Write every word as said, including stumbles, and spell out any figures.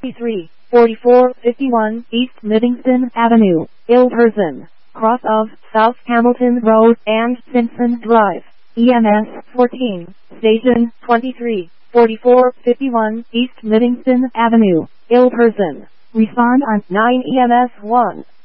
fifty-three, forty-four, fifty-one, East Livingston Avenue, Ilverston, cross of South Hamilton Road and Simpson Drive. E M S fourteen, station twenty-three, forty-four, fifty-one, East Livingston Avenue, Ilverston. Respond on nine E M S one.